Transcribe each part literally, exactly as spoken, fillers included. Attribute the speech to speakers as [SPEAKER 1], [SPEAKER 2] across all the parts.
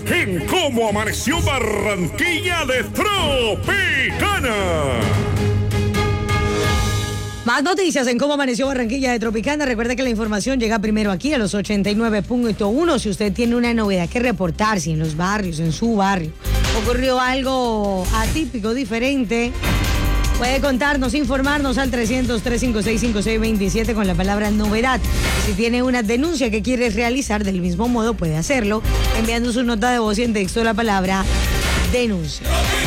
[SPEAKER 1] en Cómo Amaneció Barranquilla de Tropicana.
[SPEAKER 2] Más noticias en Cómo Amaneció Barranquilla de Tropicana. Recuerda que la información llega primero aquí a los ochenta y nueve punto uno. Si usted tiene una novedad que reportar, si en los barrios, en su barrio, ocurrió algo atípico, diferente, puede contarnos, informarnos al trescientos, trescientos cincuenta y seis, cincuenta y seis veintisiete con la palabra novedad. Si tiene una denuncia que quiere realizar, del mismo modo puede hacerlo enviando su nota de voz y en texto la palabra denuncia.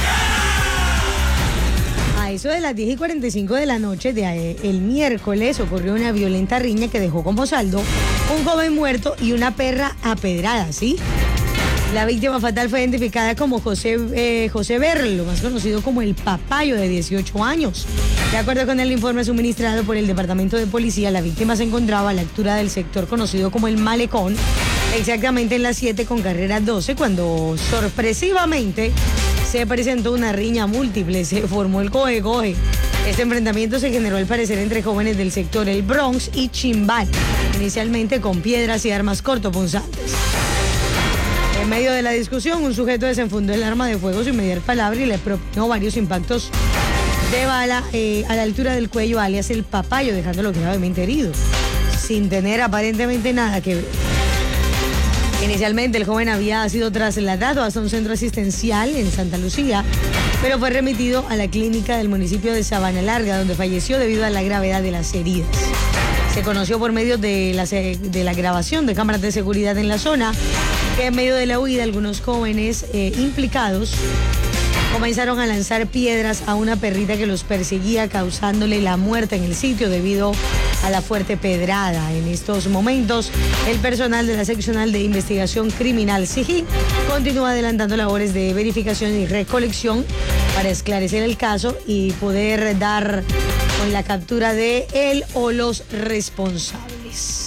[SPEAKER 2] A eso de las diez y cuarenta y cinco de la noche de el miércoles ocurrió una violenta riña que dejó como saldo un joven muerto y una perra apedrada, ¿sí? La víctima fatal fue identificada como José, eh, José Berlo, más conocido como el Papayo, de dieciocho años. De acuerdo con el informe suministrado por el Departamento de Policía, la víctima se encontraba a la altura del sector conocido como el Malecón, exactamente en las siete con carrera doce, cuando sorpresivamente se presentó una riña múltiple, se formó el coge-coge. Este enfrentamiento se generó al parecer entre jóvenes del sector El Bronx y Chimbal, inicialmente con piedras y armas cortopunzantes. En medio de la discusión, un sujeto desenfundó el arma de fuego sin mediar palabra y le propinó varios impactos de bala eh, a la altura del cuello, alias el Papayo, dejándolo gravemente herido, sin tener aparentemente nada que ver. Inicialmente el joven había sido trasladado hasta un centro asistencial en Santa Lucía, pero fue remitido a la clínica del municipio de Sabana Larga, donde falleció debido a la gravedad de las heridas. Se conoció por medio de la, de la grabación de cámaras de seguridad en la zona que en medio de la huida algunos jóvenes eh, implicados comenzaron a lanzar piedras a una perrita que los perseguía, causándole la muerte en el sitio debido a la fuerte pedrada. En estos momentos, el personal de la Seccional de Investigación Criminal S I G I continúa adelantando labores de verificación y recolección para esclarecer el caso y poder dar con la captura de él o los responsables.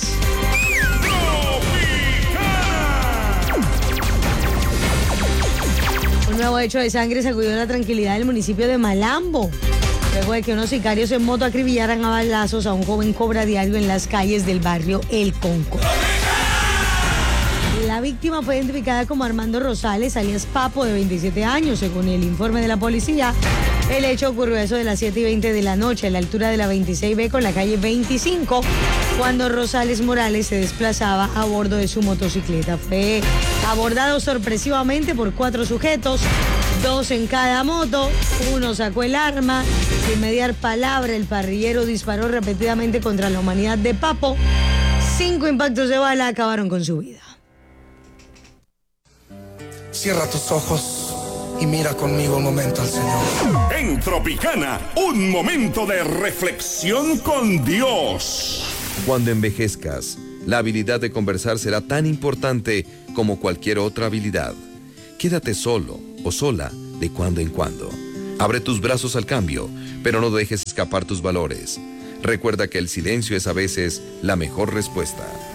[SPEAKER 2] Un nuevo hecho de sangre sacudió la tranquilidad del municipio de Malambo, luego de que unos sicarios en moto acribillaran a balazos a un joven cobra diario en las calles del barrio El Conco. La víctima fue identificada como Armando Rosales, alias Papo, de veintisiete años. Según el informe de la policía, el hecho ocurrió a eso de las siete y veinte de la noche, a la altura de la veintiséis B con la calle veinticinco, cuando Rosales Morales se desplazaba a bordo de su motocicleta. Fue abordado sorpresivamente por cuatro sujetos, dos en cada moto. Uno sacó el arma, sin mediar palabra, el parrillero disparó repetidamente contra la humanidad de Papo. Cinco impactos de bala acabaron con su vida.
[SPEAKER 3] Cierra tus ojos y mira conmigo un momento al Señor.
[SPEAKER 1] En Tropicana, un momento de reflexión con Dios.
[SPEAKER 4] Cuando envejezcas, la habilidad de conversar será tan importante como cualquier otra habilidad. Quédate solo o sola de cuando en cuando. Abre tus brazos al cambio, pero no dejes escapar tus valores. Recuerda que el silencio es a veces la mejor respuesta.